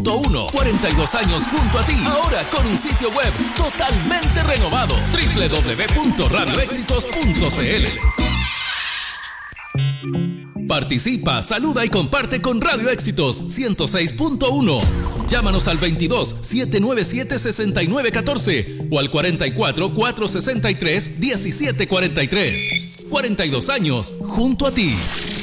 106.1. 42 años junto a ti. Ahora con un sitio web totalmente renovado. www.radioéxitos.cl. Participa, saluda y comparte con Radio Éxitos 106.1. Llámanos al 22 797 6914 o al 44 463 1743. 42 años junto a ti.